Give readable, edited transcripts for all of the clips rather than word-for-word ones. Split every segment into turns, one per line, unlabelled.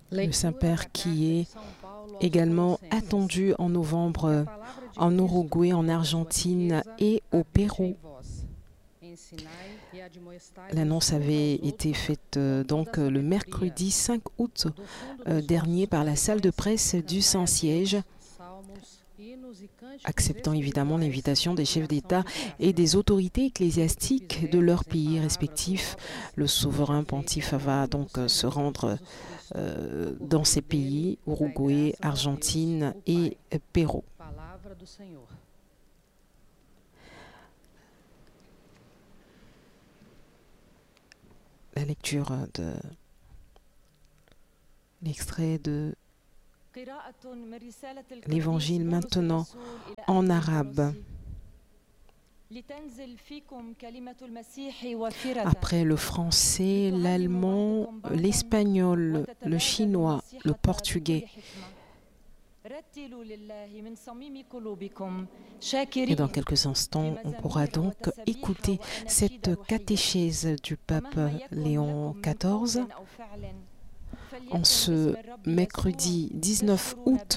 Le Saint-Père qui est également attendu en novembre en Uruguay, en Argentine et au Pérou. L'annonce avait été faite donc le mercredi 5 août dernier par la salle de presse du Saint-Siège, acceptant évidemment l'invitation des chefs d'État et des autorités ecclésiastiques de leurs pays respectifs. Le souverain pontife va donc se rendre dans ces pays, Uruguay, Argentine et Pérou. La lecture de l'extrait de l'Évangile maintenant en arabe. Après le français, l'allemand, l'espagnol, le chinois, le portugais. Et dans quelques instants, on pourra donc écouter cette catéchèse du pape Léon XIV en ce mercredi 19 août.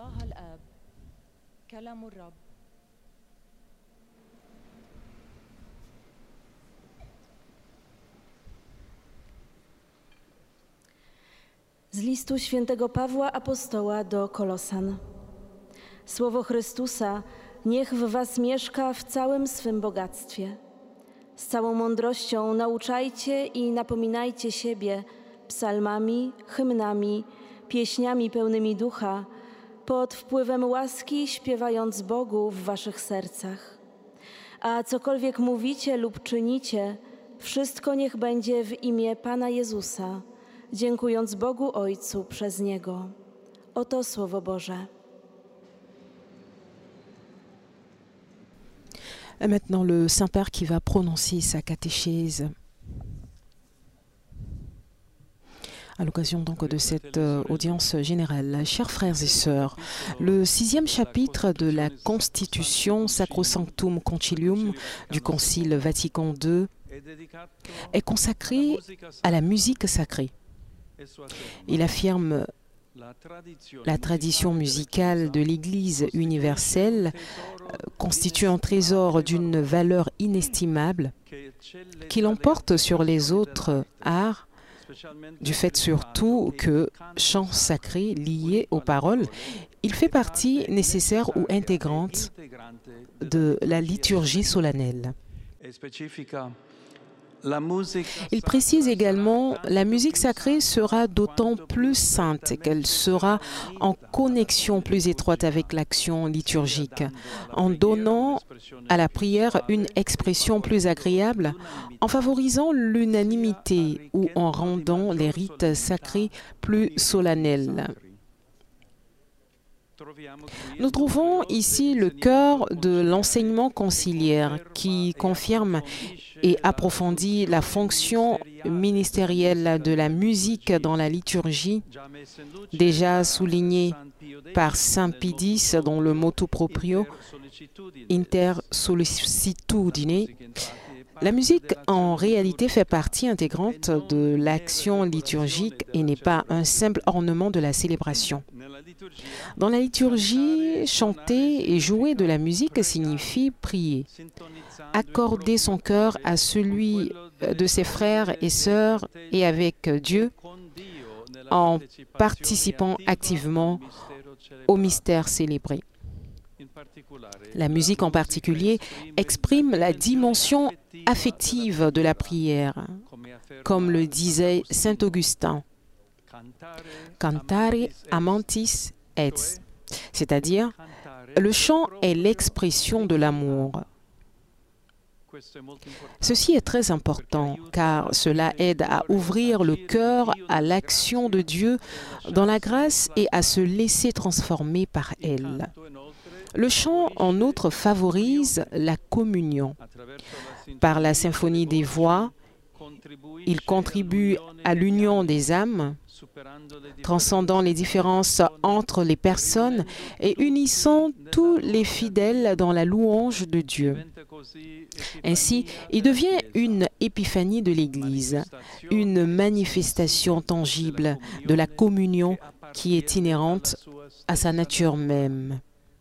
Z listu świętego Pawła Apostoła do Kolosan. Słowo Chrystusa niech w was mieszka w całym swym bogactwie. Z całą mądrością nauczajcie i napominajcie siebie psalmami, hymnami, pieśniami pełnymi ducha, pod wpływem łaski śpiewając Bogu w waszych sercach. A cokolwiek mówicie lub czynicie, wszystko niech będzie w imię Pana Jezusa, dziękując Bogu Ojcu przez Niego. Oto Słowo Boże.
Et maintenant, le Saint-Père qui va prononcer sa catéchèse à l'occasion donc de cette audience générale. Chers frères et sœurs, le 6e chapitre de la Constitution Sacrosanctum Concilium du Concile Vatican II est consacré à la musique sacrée. Il affirme la tradition musicale de l'Église universelle constitue un trésor d'une valeur inestimable qui l'emporte sur les autres arts, du fait surtout que, chant sacré lié aux paroles, il fait partie nécessaire ou intégrante de la liturgie solennelle. Il précise également que la musique sacrée sera d'autant plus sainte qu'elle sera en connexion plus étroite avec l'action liturgique, en donnant à la prière une expression plus agréable, en favorisant l'unanimité ou en rendant les rites sacrés plus solennels. Nous trouvons ici le cœur de l'enseignement conciliaire qui confirme et approfondit la fonction ministérielle de la musique dans la liturgie, déjà soulignée par Saint Pie X dans le motu proprio Inter sollicitudine. La musique, en réalité, fait partie intégrante de l'action liturgique et n'est pas un simple ornement de la célébration. Dans la liturgie, chanter et jouer de la musique signifie prier, accorder son cœur à celui de ses frères et sœurs et avec Dieu en participant activement au mystère célébré. La musique en particulier exprime la dimension affective de la prière, comme le disait saint Augustin. Cantare amantis et, c'est-à-dire le chant est l'expression de l'amour. Ceci est très important car cela aide à ouvrir le cœur à l'action de Dieu dans la grâce et à se laisser transformer par elle. Le chant, en outre, favorise la communion. Par la symphonie des voix, Il contribue à l'union des âmes, transcendant les différences entre les personnes et unissant tous les fidèles dans la louange de Dieu. Ainsi, il devient une épiphanie de l'Église, une manifestation tangible de la communion qui est inhérente à sa nature même.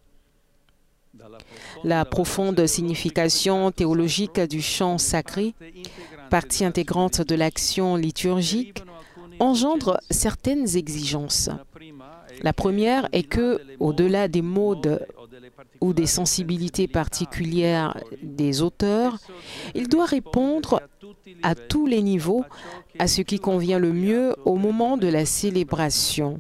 La profonde signification théologique du chant sacré, partie intégrante de l'action liturgique, engendre certaines exigences. La première est que, au-delà des modes ou des sensibilités particulières des auteurs, il doit répondre à tous les niveaux à ce qui convient le mieux au moment de la célébration.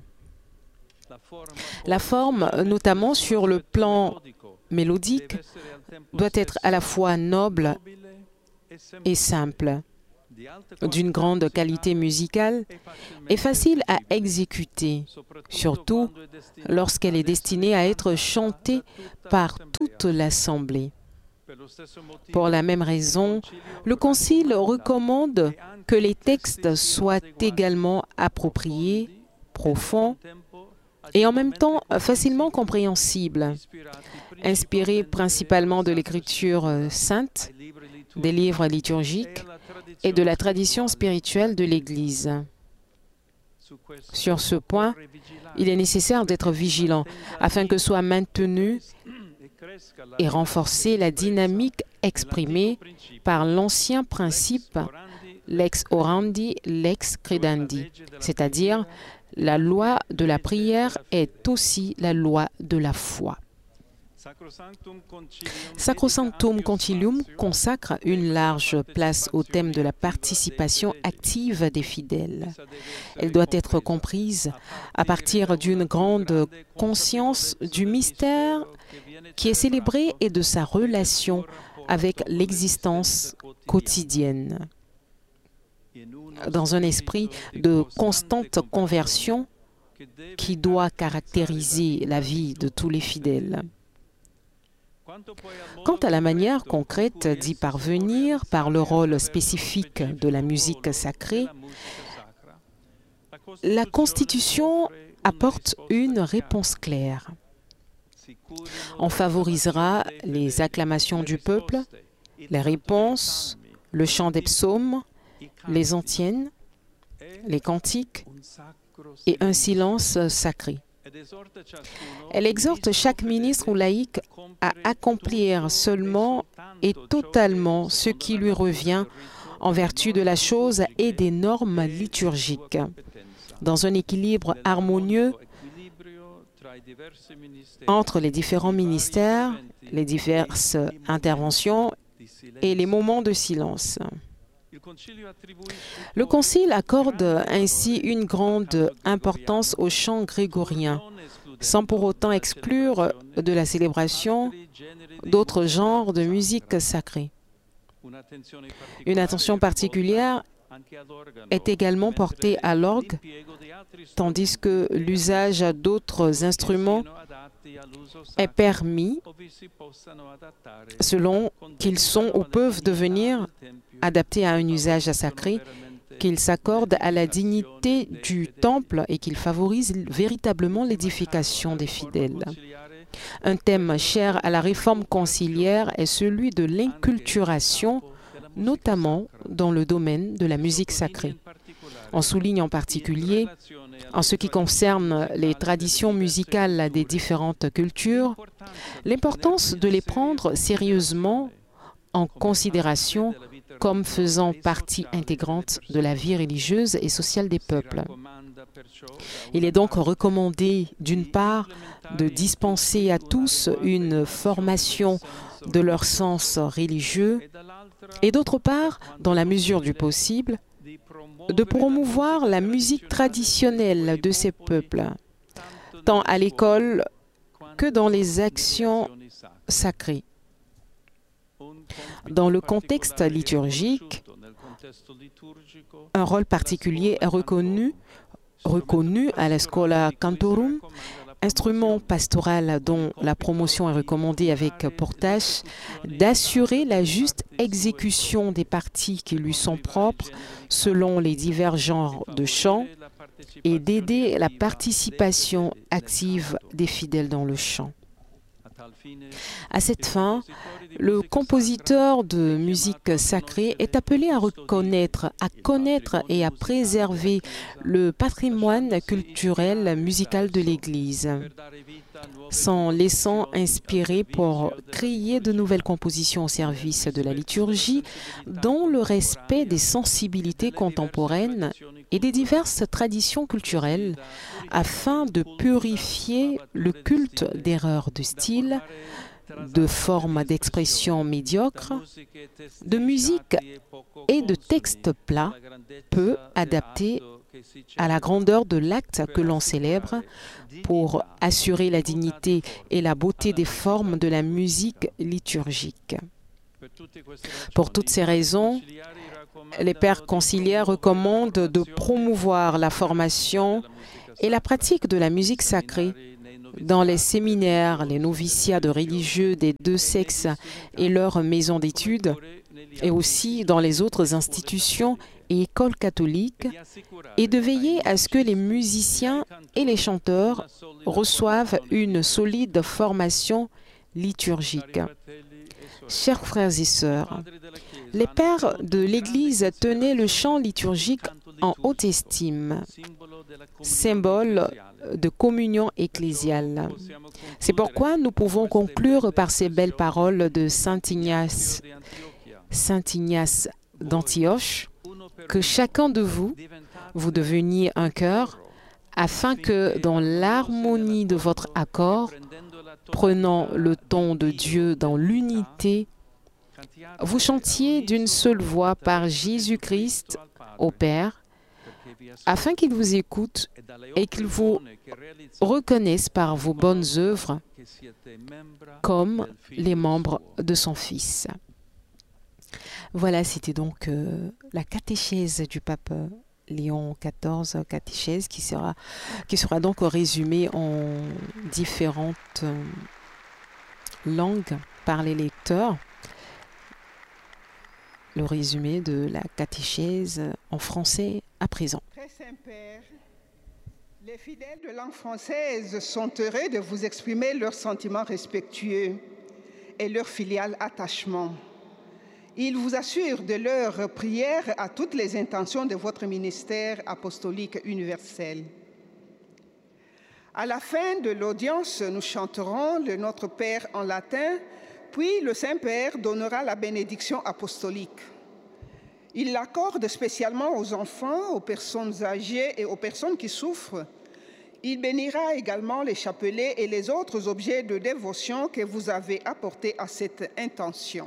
La forme, notamment sur le plan mélodique, doit être à la fois noble et simple, d'une grande qualité musicale et facile à exécuter, surtout lorsqu'elle est destinée à être chantée par toute l'assemblée. Pour la même raison, le Concile recommande que les textes soient également appropriés, profonds et en même temps facilement compréhensibles, inspirés principalement de l'écriture sainte, des livres liturgiques et de la tradition spirituelle de l'Église. Sur ce point, il est nécessaire d'être vigilant afin que soit maintenue et renforcée la dynamique exprimée par l'ancien principe lex orandi, lex credandi, c'est-à-dire la loi de la prière est aussi la loi de la foi. Sacrosanctum Concilium consacre une large place au thème de la participation active des fidèles. Elle doit être comprise à partir d'une grande conscience du mystère qui est célébré et de sa relation avec l'existence quotidienne. Dans un esprit de constante conversion qui doit caractériser la vie de tous les fidèles. Quant à la manière concrète d'y parvenir par le rôle spécifique de la musique sacrée, la Constitution apporte une réponse claire. On favorisera les acclamations du peuple, les réponses, le chant des psaumes, les antiennes, les cantiques et un silence sacré. Elle exhorte chaque ministre ou laïc à accomplir seulement et totalement ce qui lui revient en vertu de la chose et des normes liturgiques, dans un équilibre harmonieux entre les différents ministères, les diverses interventions et les moments de silence. Le Concile accorde ainsi une grande importance au chant grégorien, sans pour autant exclure de la célébration d'autres genres de musique sacrée. Une attention particulière est également portée à l'orgue, tandis que l'usage d'autres instruments est permis selon qu'ils sont ou peuvent devenir adaptés à un usage sacré, qu'ils s'accordent à la dignité du temple et qu'ils favorisent véritablement l'édification des fidèles. Un thème cher à la réforme conciliaire est celui de l'inculturation, notamment dans le domaine de la musique sacrée. On souligne en particulier, en ce qui concerne les traditions musicales des différentes cultures, l'importance de les prendre sérieusement en considération comme faisant partie intégrante de la vie religieuse et sociale des peuples. Il est donc recommandé, d'une part, de dispenser à tous une formation de leur sens religieux et d'autre part, dans la mesure du possible, de promouvoir la musique traditionnelle de ces peuples, tant à l'école que dans les actions sacrées. Dans le contexte liturgique, un rôle particulier est reconnu à la Schola Cantorum, instrument pastoral dont la promotion est recommandée avec pour tâche d'assurer la juste exécution des parties qui lui sont propres selon les divers genres de chant et d'aider la participation active des fidèles dans le chant. À cette fin, le compositeur de musique sacrée est appelé à reconnaître, à connaître et à préserver le patrimoine culturel musical de l'Église, s'en laissant inspirer pour créer de nouvelles compositions au service de la liturgie dans le respect des sensibilités contemporaines et des diverses traditions culturelles afin de purifier le culte d'erreurs de style, de formes d'expression médiocres, de musique et de textes plats peu adaptés à la grandeur de l'acte que l'on célèbre pour assurer la dignité et la beauté des formes de la musique liturgique. Pour toutes ces raisons, les pères conciliaires recommandent de promouvoir la formation et la pratique de la musique sacrée dans les séminaires, les noviciats de religieux des deux sexes et leurs maisons d'études, et aussi dans les autres institutions et écoles catholiques, et de veiller à ce que les musiciens et les chanteurs reçoivent une solide formation liturgique. Chers frères et sœurs, les pères de l'Église tenaient le chant liturgique en haute estime, symbole de communion ecclésiale. C'est pourquoi nous pouvons conclure par ces belles paroles de Saint Ignace d'Antioche, que chacun de vous, vous deveniez un cœur, afin que dans l'harmonie de votre accord, prenant le ton de Dieu dans l'unité, vous chantiez d'une seule voix par Jésus-Christ au Père, afin qu'il vous écoute et qu'il vous reconnaisse par vos bonnes œuvres comme les membres de son Fils. Voilà, c'était donc la catéchèse du pape Léon XIV, catéchèse qui sera donc résumée en différentes langues par les lecteurs. Le résumé de la catéchèse en français à présent.
Très Saint-Père, les fidèles de langue française sont heureux de vous exprimer leurs sentiments respectueux et leur filial attachement. Ils vous assurent de leur prière à toutes les intentions de votre ministère apostolique universel. À la fin de l'audience, nous chanterons le Notre Père en latin, puis le Saint-Père donnera la bénédiction apostolique. Il l'accorde spécialement aux enfants, aux personnes âgées et aux personnes qui souffrent. Il bénira également les chapelets et les autres objets de dévotion que vous avez apportés à cette intention.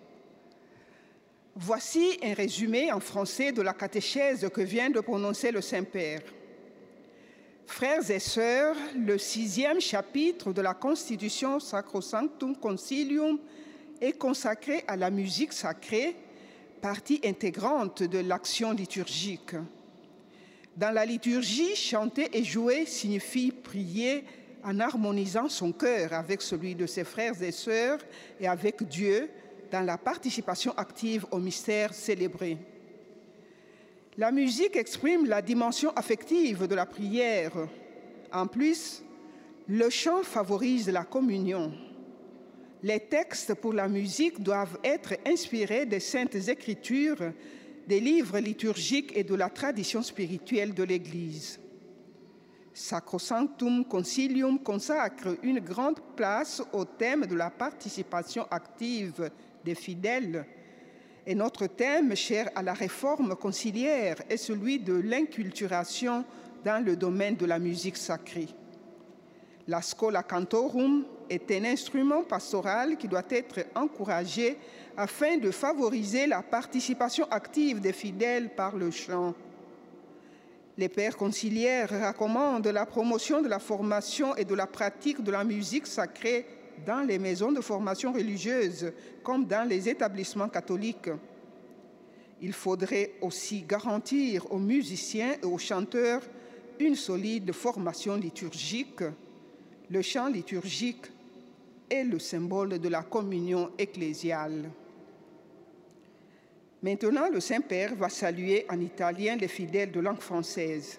Voici un résumé en français de la catéchèse que vient de prononcer le Saint-Père. Frères et sœurs, le 6e chapitre de la Constitution Sacrosanctum Concilium est consacré à la musique sacrée, partie intégrante de l'action liturgique. Dans la liturgie, chanter et jouer signifie prier en harmonisant son cœur avec celui de ses frères et sœurs et avec Dieu dans la participation active au mystère célébré. La musique exprime la dimension affective de la prière. En plus, le chant favorise la communion. Les textes pour la musique doivent être inspirés des Saintes Écritures, des livres liturgiques et de la tradition spirituelle de l'Église. Sacrosanctum Concilium consacre une grande place au thème de la participation active des fidèles. Et notre thème, cher à la réforme conciliaire, est celui de l'inculturation dans le domaine de la musique sacrée. La Schola Cantorum est un instrument pastoral qui doit être encouragé afin de favoriser la participation active des fidèles par le chant. Les pères conciliaires recommandent la promotion de la formation et de la pratique de la musique sacrée dans les maisons de formation religieuse comme dans les établissements catholiques. Il faudrait aussi garantir aux musiciens et aux chanteurs une solide formation liturgique. Le chant liturgique est le symbole de la communion ecclésiale. Maintenant, le Saint-Père va saluer en italien les fidèles de langue française.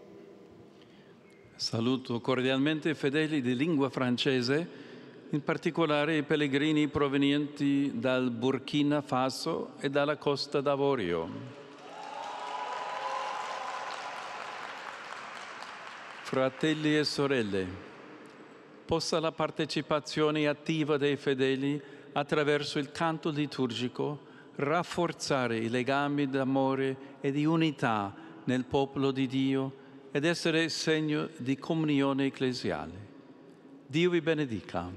Saluto cordialmente i fedeli di lingua francese, in particolare i pellegrini provenienti dal Burkina Faso e dalla Costa d'Avorio. Fratelli e sorelle, possa la partecipazione attiva dei fedeli attraverso il canto liturgico rafforzare i legami d'amore e di unità nel popolo di Dio ed essere segno di comunione ecclesiale. Dio vi benedica.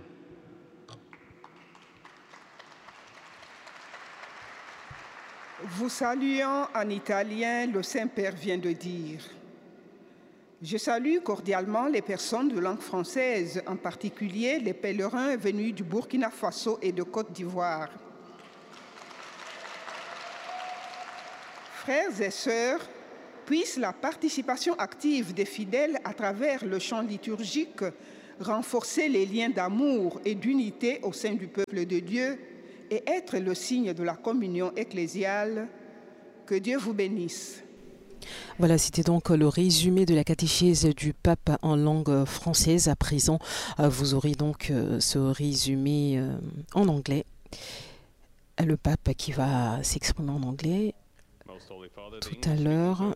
Vous saluant en italien, le Saint-Père vient de dire: je salue cordialement les personnes de langue française, en particulier les pèlerins venus du Burkina Faso et de Côte d'Ivoire. Frères et sœurs, puisse la participation active des fidèles à travers le chant liturgique renforcer les liens d'amour et d'unité au sein du peuple de Dieu et être le signe de la communion ecclésiale. Que Dieu vous bénisse.
Voilà, c'était donc le résumé de la catéchèse du pape en langue française. À présent, vous aurez donc ce résumé en anglais. Le pape qui va s'exprimer en anglais tout à l'heure.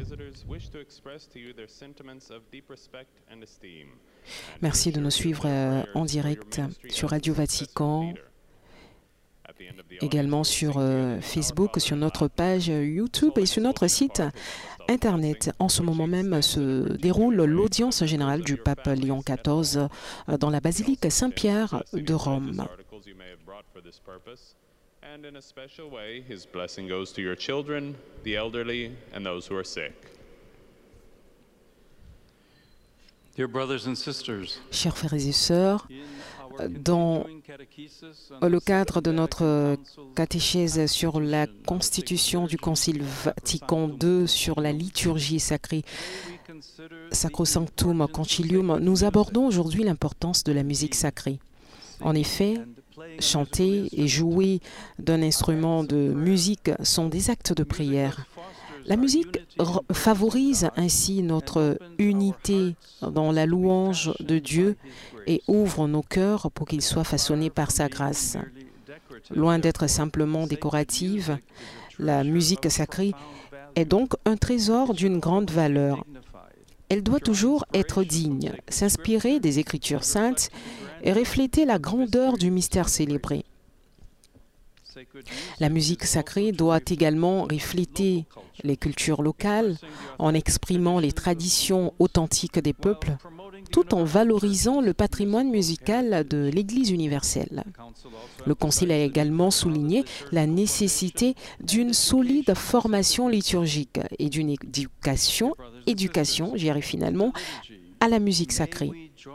Merci de nous suivre en direct sur Radio Vatican, également sur Facebook, sur notre page YouTube et sur notre site Internet. En ce moment même se déroule l'audience générale du pape Léon XIV dans la basilique Saint-Pierre de Rome.
And in a special way, his blessing goes to your children, the elderly, and those who are sick.
Dear brothers and sisters,
chers frères et sœurs, dans le cadre de notre catéchèse sur la constitution du Concile Vatican II sur la liturgie sacrée, Sacrosanctum Concilium, nous abordons aujourd'hui l'importance de la musique sacrée. En effet, chanter et jouer d'un instrument de musique sont des actes de prière. La musique favorise ainsi notre unité dans la louange de Dieu et ouvre nos cœurs pour qu'ils soient façonnés par sa grâce. Loin d'être simplement décorative, la musique sacrée est donc un trésor d'une grande valeur. Elle doit toujours être digne, s'inspirer des Écritures saintes et refléter la grandeur du mystère célébré. La musique sacrée doit également refléter les cultures locales en exprimant les traditions authentiques des peuples, tout en valorisant le patrimoine musical de l'Église universelle. Le Concile a également souligné la nécessité d'une solide formation liturgique et d'une éducation, j'y arrive finalement, à la musique sacrée.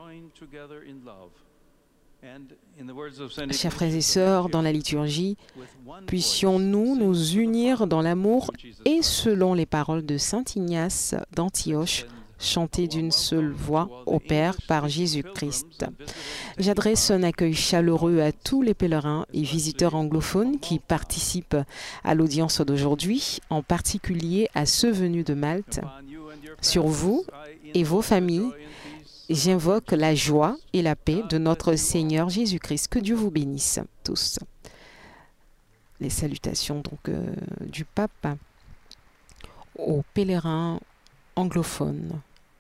Chers frères et sœurs, dans la liturgie, puissions-nous nous unir dans l'amour et selon les paroles de saint Ignace d'Antioche, chantées d'une seule voix au Père par Jésus-Christ. J'adresse un accueil chaleureux à tous les pèlerins et visiteurs anglophones qui participent à l'audience d'aujourd'hui, en particulier à ceux venus de Malte. Sur vous et vos familles, j'invoque la joie et la paix de notre Seigneur Jésus-Christ. Que Dieu vous bénisse tous. Les salutations donc du pape aux pèlerins anglophones.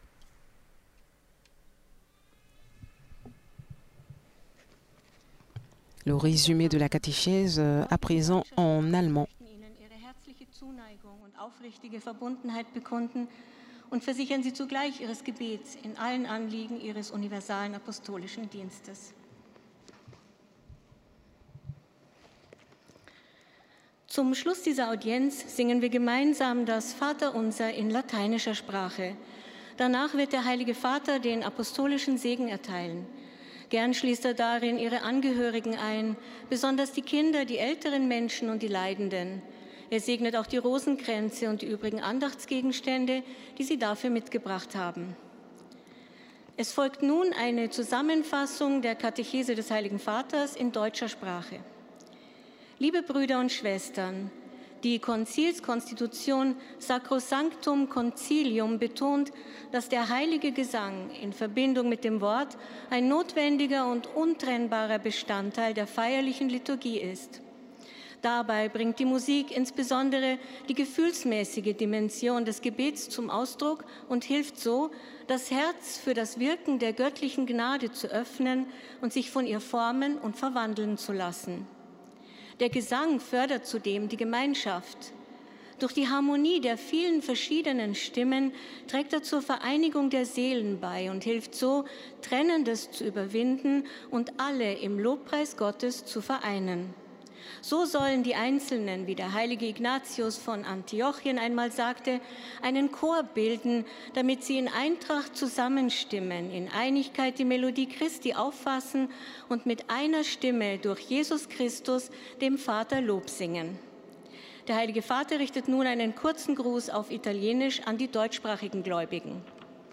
Le résumé de la catéchèse à présent en allemand.
Und versichern Sie zugleich Ihres Gebets in allen Anliegen Ihres universalen apostolischen Dienstes. Zum Schluss dieser Audienz singen wir gemeinsam das Vaterunser in lateinischer Sprache. Danach wird der Heilige Vater den apostolischen Segen erteilen. Gern schließt er darin Ihre Angehörigen ein, besonders die Kinder, die älteren Menschen und die Leidenden. Er segnet auch die Rosenkränze und die übrigen Andachtsgegenstände, die Sie dafür mitgebracht haben. Es folgt nun eine Zusammenfassung der Katechese des Heiligen Vaters in deutscher Sprache. Liebe Brüder und Schwestern, die Konzilskonstitution Sacrosanctum Concilium betont, dass der heilige Gesang in Verbindung mit dem Wort ein notwendiger und untrennbarer Bestandteil der feierlichen Liturgie ist. Dabei bringt die Musik insbesondere die gefühlsmäßige Dimension des Gebets zum Ausdruck und hilft so, das Herz für das Wirken der göttlichen Gnade zu öffnen und sich von ihr formen und verwandeln zu lassen. Der Gesang fördert zudem die Gemeinschaft. Durch die Harmonie der vielen verschiedenen Stimmen trägt er zur Vereinigung der Seelen bei und hilft so, Trennendes zu überwinden und alle im Lobpreis Gottes zu vereinen. So sollen die Einzelnen, wie der heilige Ignatius von Antiochien einmal sagte, einen Chor bilden, damit sie in Eintracht zusammenstimmen, in Einigkeit die Melodie Christi auffassen und mit einer Stimme durch Jesus Christus dem Vater Lob singen. Der Heilige Vater richtet nun einen kurzen Gruß auf Italienisch an die deutschsprachigen Gläubigen.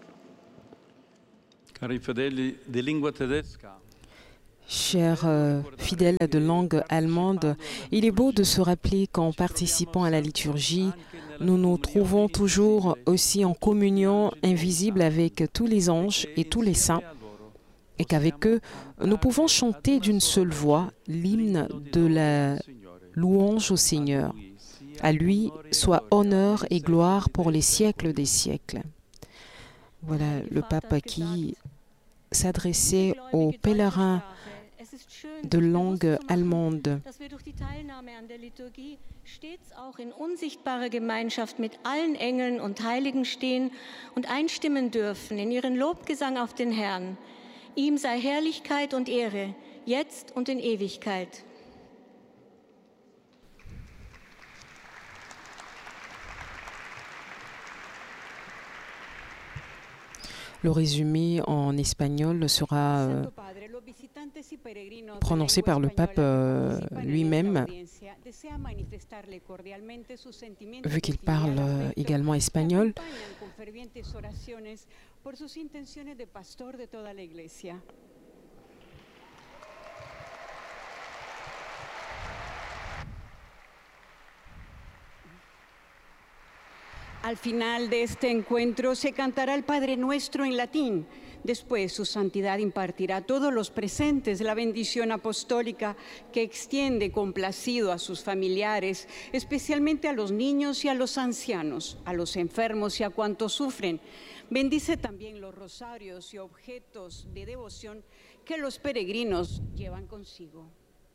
Cari fedeli di lingua tedesca.
Chers fidèles de langue allemande, il est beau de se rappeler qu'en participant à la liturgie, nous nous trouvons toujours aussi en communion invisible avec tous les anges et tous les saints, et qu'avec eux, nous pouvons chanter d'une seule voix l'hymne de la louange au Seigneur. À lui soit honneur et gloire pour les siècles des siècles. Voilà le pape qui s'adressait aux pèlerins de langue allemande.
Dass wir durch die Teilnahme an der Liturgie stets auch in unsichtbarer Gemeinschaft mit allen Engeln und Heiligen stehen und einstimmen dürfen in ihren Lobgesang auf den Herrn. Ihm sei Herrlichkeit und Ehre, jetzt und in Ewigkeit.
Le résumé en espagnol sera prononcé par le pape lui-même, vu qu'il parle également espagnol.
Al final de este encuentro se cantará el Padre Nuestro en latín. Después, su santidad impartirá a todos los presentes la bendición apostólica que extiende complacido a sus familiares, especialmente a los niños y a los ancianos, a los enfermos y a cuantos sufren. Bendice también los rosarios y objetos de devoción que los peregrinos llevan consigo.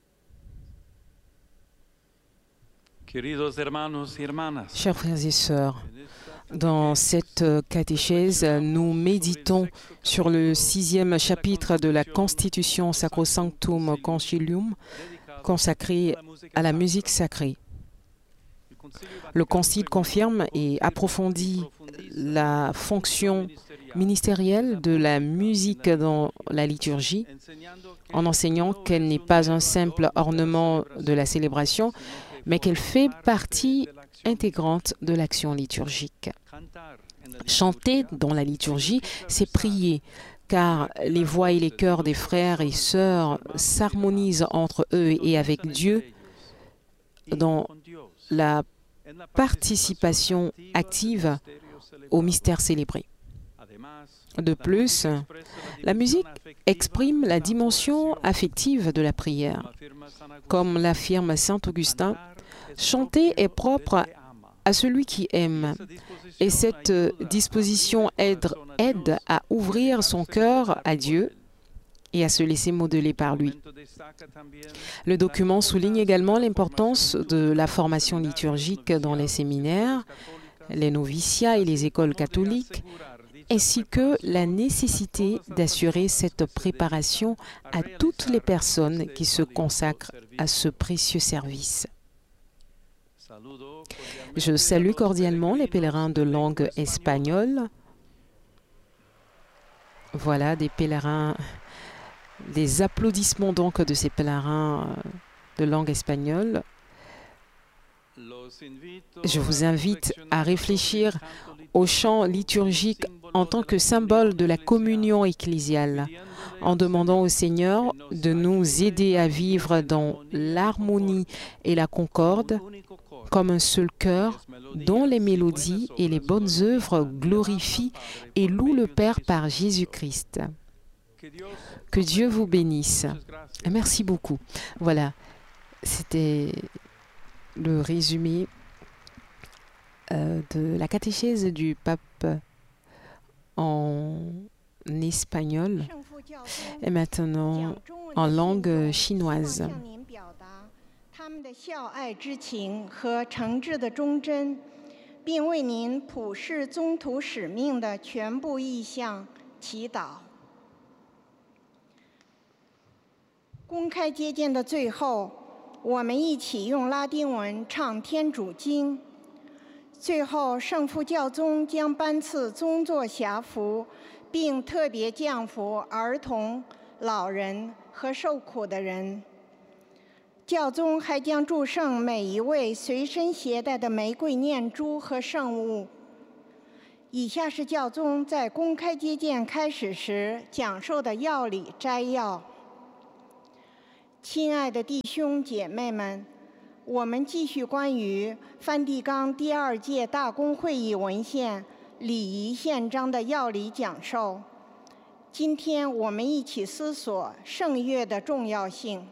Chers frères et sœurs, dans cette catéchèse, nous méditons sur le 6e chapitre de la Constitution Sacrosanctum Concilium, consacré à la musique sacrée. Le Concile confirme et approfondit la fonction ministérielle de la musique dans la liturgie, en enseignant qu'elle n'est pas un simple ornement de la célébration, mais qu'elle fait partie intégrante de l'action liturgique. Chanter dans la liturgie, c'est prier, car les voix et les cœurs des frères et sœurs s'harmonisent entre eux et avec Dieu dans la participation active au mystère célébré. De plus, la musique exprime la dimension affective de la prière. Comme l'affirme saint Augustin, chanter est propre à celui qui aime, et cette disposition aide à ouvrir son cœur à Dieu et à se laisser modeler par lui. Le document souligne également l'importance de la formation liturgique dans les séminaires, les noviciats et les écoles catholiques, ainsi que la nécessité d'assurer cette préparation à toutes les personnes qui se consacrent à ce précieux service. Je salue cordialement les pèlerins de langue espagnole. Voilà des pèlerins, des applaudissements donc de ces pèlerins de langue espagnole. Je vous invite à réfléchir au chant liturgique en tant que symbole de la communion ecclésiale, en demandant au Seigneur de nous aider à vivre dans l'harmonie et la concorde, comme un seul cœur, dont les mélodies et les bonnes œuvres glorifient et louent le Père par Jésus-Christ. Que Dieu vous bénisse. Merci beaucoup. Voilà, c'était le résumé de la catéchèse du pape en espagnol et maintenant en langue chinoise.
他们的孝爱之情和诚挚的忠贞，并为您普世宗徒使命的全部意向祈祷。公开接见的最后，我们一起用拉丁文唱天主经。最后，圣父教宗将颁赐宗座辖服，并特别降福儿童、老人和受苦的人。教宗还将祝圣每一位随身携带的玫瑰念珠和圣物。以下是教宗在公开接见开始时讲授的要理摘要。亲爱的弟兄姐妹们，我们继续关于梵蒂冈第2届大公会议文献礼仪宪章的要理讲授。今天我们一起思索圣乐的重要性。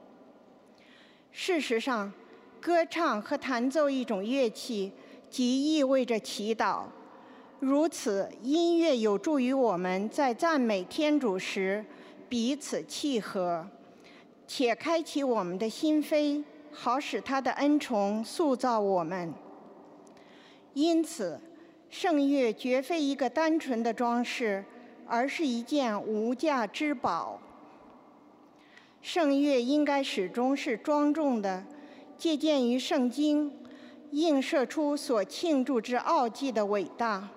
事实上，歌唱和弹奏一种乐器，即意味着祈祷。如此，音乐有助于我们在赞美天主时彼此契合，且开启我们的心扉，好使他的恩宠塑造我们。因此，圣乐绝非一个单纯的装饰，而是一件无价之宝。圣乐应该始终是庄重的，借鉴于圣经，映射出所庆祝之奥迹的伟大。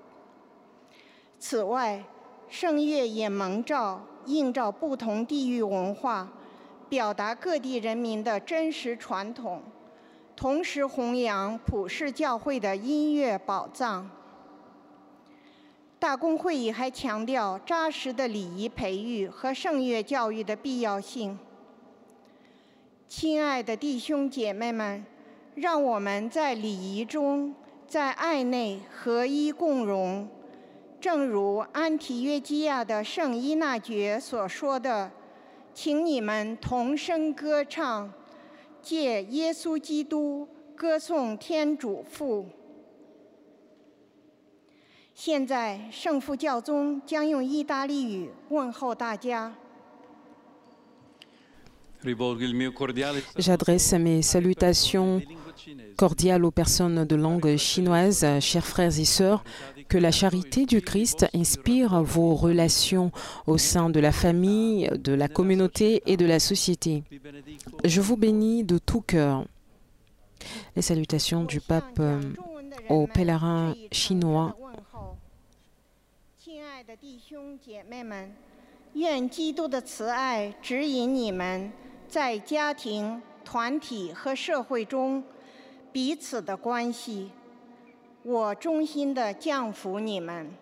此外，圣乐也蒙召映照不同地域文化，表达各地人民的真实传统，同时弘扬普世教会的音乐宝藏。大公会议还强调扎实的礼仪培育和圣乐教育的必要性。亲爱的弟兄姐妹们，让我们在礼仪中，在爱内合一共荣。正如安提约基亚的圣依纳爵所说的，请你们同声歌唱，借耶稣基督歌颂天主父。现在，圣父教宗将用意大利语问候大家。
J'adresse mes salutations cordiales aux personnes de langue chinoise, chers frères et sœurs. Que la charité du Christ inspire vos relations au sein de la famille, de la communauté et de la société. Je vous bénis de tout cœur. Les salutations du pape aux pèlerins chinois.
亲爱的弟兄姐妹们，愿基督的慈爱指引你们在家庭、团体和社会中彼此的关系。我衷心地降服你们。